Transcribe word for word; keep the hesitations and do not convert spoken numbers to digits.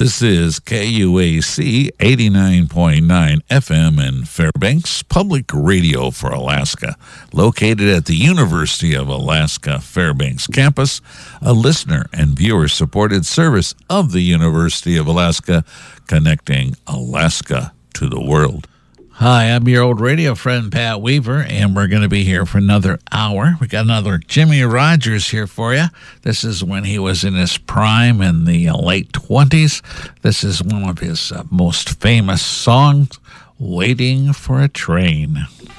This is K U A C eighty-nine point nine F M in Fairbanks, public radio for Alaska, located at the University of Alaska Fairbanks campus, a listener and viewer-supported service of the University of Alaska, connecting Alaska to the world. Hi, I'm your old radio friend, Pat Weaver, and we're going to be here for another hour. We got another Jimmie Rodgers here for you. This is when he was in his prime in the late twenties. This is one of his uh, most famous songs, Waiting for a Train.